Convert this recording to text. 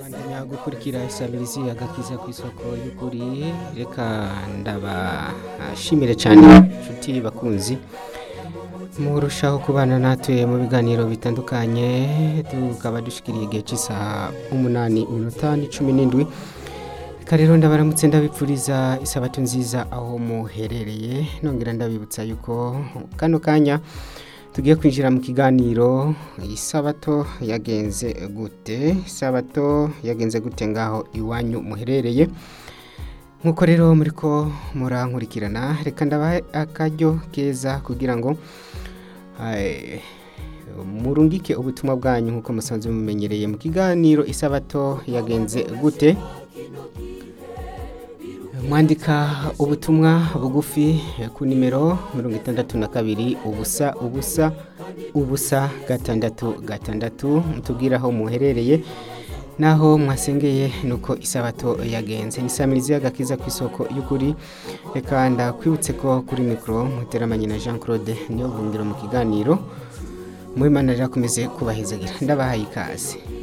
Bandanya gukurikira isabirizi agakiza ku isoko y'ukuri reka ndabashimire cyane inshuti bakunzi murushaho kubana natwe mu biganiro bitandukanye tukaba dushikiriye igihe cy'isaha 8:17 reka rero ndabaramutse ndabipfuriza isabato nziza aho muherereye nongera ndabibutsa yuko kano kanya tugiye kwinjira mu kiganiro isabato yagenze gute ngaho iwanyu muherereye nkuko rero muriko murankurikirana reka ndabahe akaryo keza kugira ngo murungike ubutumwa bwanyu nkuko musanzwe mumenyereye mu kiganiro isabato yagenze gute mwandika ubutumwa bugufi ku nimero 62 ubusa 666 mutubwira aho muherereye naho mwasengeye nuko isabato yagenze nisamirizi agakiza ku isoko y'ukuri reka ndakwibutse ko kuri mikro muteramanye na Jean Claude niyo bungiro mu kiganiro Mwimana rakomeze kubahezagira ndabahaye ikaze